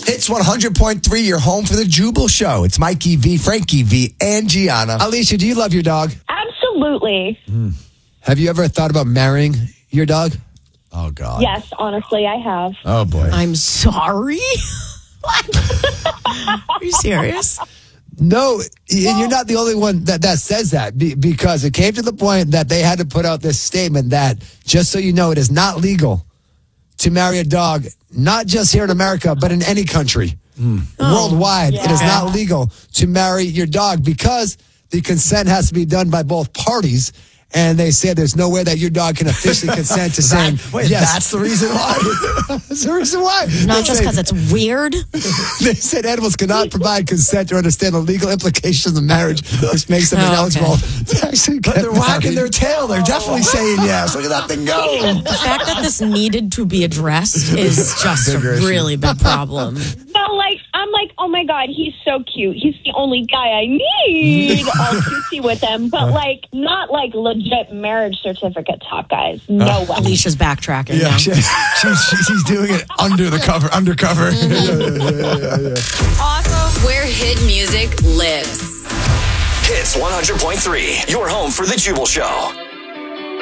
Hits 100.3, your home for the Jubal Show. It's Mikey V, Frankie V, and Gianna. Alicia, do you love your dog? Absolutely. Have you ever thought about marrying your dog? Oh, God. Yes, honestly, I have. Oh, boy. I'm sorry. What? Are you serious? No, and you're not the only one that says that because it came to the point that they had to put out this statement that, just so you know, it is not legal to marry a dog, not just here in America, but in any country. Worldwide, it is not legal to marry your dog because the consent has to be done by both parties. And they said there's no way that your dog can officially consent to saying, yes. That's the reason why? That's the reason why. Not just because it's weird. They said animals cannot provide consent or understand the legal implications of marriage, which makes them ineligible to actually But get they're wagging married. their tail. They're definitely saying yes. Look at that thing go. The fact that this needed to be addressed is just a really big problem. But I'm like, oh my God, he's so cute. He's the only guy I need. All cutesy with him, but not legit marriage certificate talk, guys. No way. Alicia's backtracking now. She's doing it undercover. Awesome. Where hit music lives. Hits 100.3, your home for the Jubal Show.